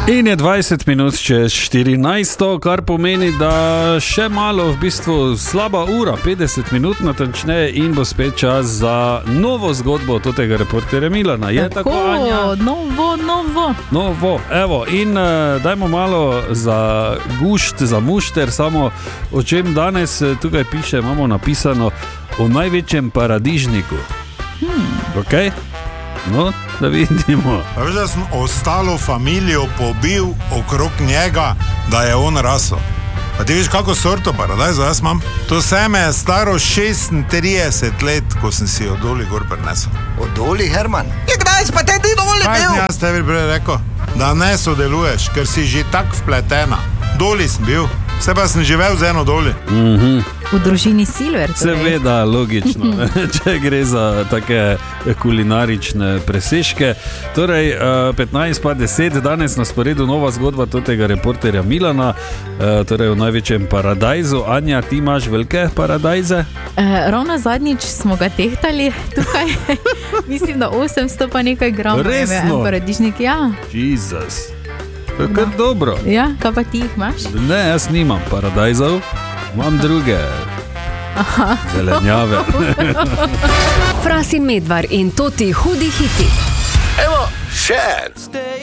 In je 20 minut čez 14, kar pomeni, da še malo, v bistvu slaba ura, 50 minut natančneje in bo spet čas za novo zgodbo tega reporterja Milana. Je tako, Anja? Novo, evo, in dajmo malo za gušt, za mušter, samo o čem danes tukaj piše, imamo napisano o največjem paradižniku. Ok? No, da vidimo. Veš, da sem ostalo familijo pobil okrog njega, da je on rasel. A ti veš, kako sorto paradajza jaz imam? To seme je staro 36 let, ko sem si od doli gor prinesel. Od doli, Herman? Je kdaj pa te ti doli bil? Kaj sem jaz tebi prej rekel? Da ne sodeluješ, ker si že tak vpletena. Doli sem bil, vse pa sem živel z eno doli. V družini Silver. Seveda, logično, če gre za take kulinarične presežke. Torej, 15:10, danes na sporedu nova zgodba tega reporterja Milana, torej o največjem paradajzu. Anja, ti imaš velike paradajze? Ravno zadnjič smo ga tehtali tukaj, mislim, da 800 pa nekaj gramov. Resno? Paradižnik, ja. Jezus. To je kar dobro. Ja, kaj pa ti jih imaš? Ne, jaz nimam paradajzov, imam druge. Aha. Zelenjave. Fras in Medvar in Toti hudi hiti. Evo, še en.